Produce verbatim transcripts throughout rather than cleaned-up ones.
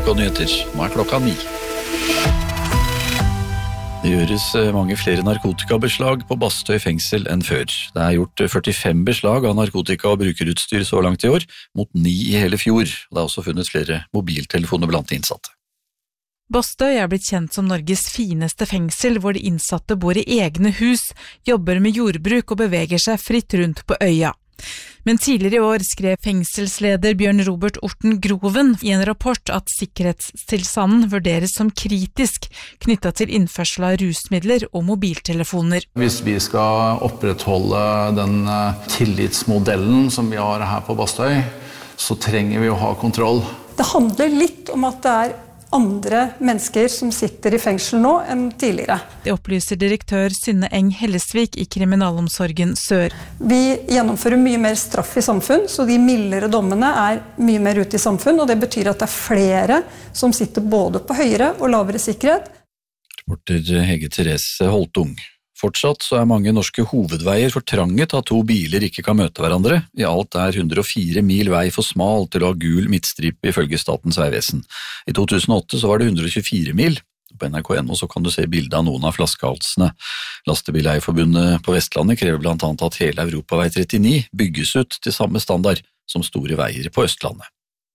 N R K Nyheter. Nå er klokka ni. Det gjøres mange flere narkotikabeslag på Bastøy fengsel enn før. Det er gjort førtifem beslag av narkotika og brukerutstyr så langt i år, mot ni i hele fjor. Det er også funnet flere mobiltelefoner blant de innsatte. Bastøy er blitt kjent som Norges fineste fengsel, hvor de innsatte bor i egne hus, jobber med jordbruk og beveger seg fritt rundt på øya. Men tidligere i år skrev fengselsleder Bjørn Robert Orten Groven i en rapport at sikkerhetstilstanden vurderes som kritisk knyttet til innførsel av rusmidler og mobiltelefoner. Hvis vi skal opprettholde den tillitsmodellen som vi har her på Bastøy, så trenger vi å ha kontroll. Det handler litt om at det er andre mennesker som sitter i fengsel nå enn tidligere. Det opplyser direktør Synne Eng Hellesvik i Kriminalomsorgen Sør. Vi gjennomfører mye mer straff i samfunn, så de mildere dommene er mye mer ute i samfunn, og det betyr at det er flere som sitter både på høyere og lavere sikkerhet. Reporter Hege Therese Holtung. Fortsatt så er mange norske hovedveier for trange til at to biler ikke kan møte hverandre. I alt er hundre og fire mil vei for smal til å ha gul midtstripe ifølge Statens vegvesen. I to tusen og åtte så var det hundre og tjuefire mil. På N R K punkt N O så kan du se bilde av noen av flaskehalsene. Lastebileierforbundet på Vestlandet krever blant annet at hele Europavei trettini bygges ut til samme standard som store veier på Østlandet.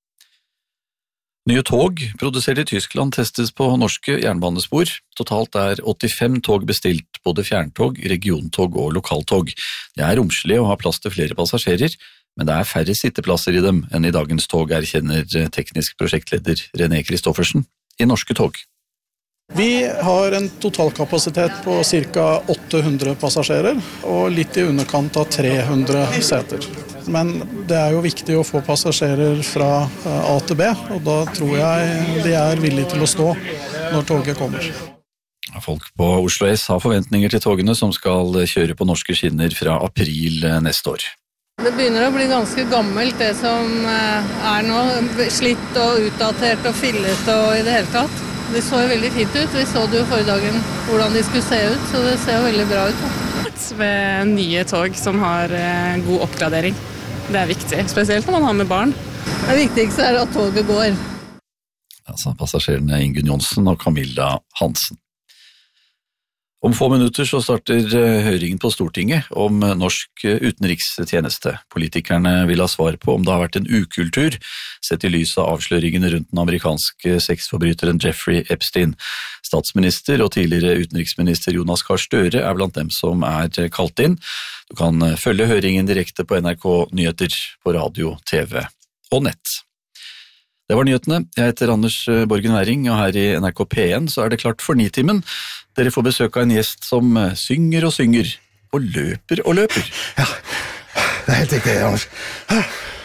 Nye tog produsert i Tyskland testes på norske jernbanespor. Totalt er åttifem tog bestilt, både fjerntog, regiontog og lokaltog. De er romslige og har plass til flere passasjerer, men det er færre sitteplasser i dem enn i dagens tog, erkjenner teknisk prosjektleder René Kristoffersen i norske tog. Vi har en totalkapasitet på ca åtte hundre passasjerer og litt i underkant av tre hundre seter. Men det er jo viktig å få passasjerer fra A til B, og da tror jeg de er villige til å stå når toget kommer. Folk på Oslo S har forventninger til togene som skal kjøre på norske skinner fra april neste år. Det begynner å bli ganske gammelt det som er nå, slitt og utdatert og fillet og i det hele tatt. De så jo veldig fint ut. Vi så det jo forrige dagen hvordan de skulle se ut, så det ser jo veldig bra ut. Ved nye tog som har god oppgradering. Det er viktig, spesielt når man har med barn. Det viktigste er at toget går. Altså passasjerene Ingunn Johnsen og Camilla Hansen. Om få minutter så starter høringen på Stortinget om norsk utenrikstjeneste. Politikerne vil ha svar på om det har vært en ukultur, sett i lys av avsløringene rundt den amerikanske sexforbryteren Jeffrey Epstein. Statsminister og tidligere utenriksminister Jonas Gahr Støre er blant dem som er kalt inn. Du kan følge høringen direkte på N R K Nyheter, på radio, T V og nett. Det var nyhetene. Jeg heter Anders Borgen Væring, og her i N R K P en så er det klart for Nitimen. Dere får besøk av en gjest som synger og synger, og løper og løper. Ja, det er helt riktig, Anders.